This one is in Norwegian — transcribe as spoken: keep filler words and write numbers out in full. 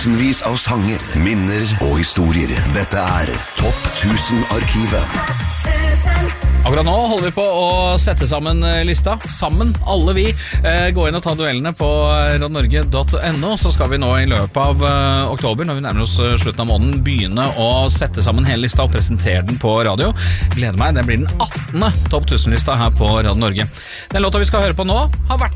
Tusenvis av sanger, minner og historier. Dette er Topp tusen-arkivet. Akkurat nå holder vi på å sette sammen lista. Sammen, alle vi. Eh, gå inn og ta duellene på radio norge punktum no. Så skal vi nå i løpet av uh, oktober, når vi nærmer oss slutten av måneden, begynne å sette sammen hele lista og presentere den på radio. Gleder meg, det blir den attende Topp tusen-lista her på Radio Norge. Den låta vi skal høre på nå har vært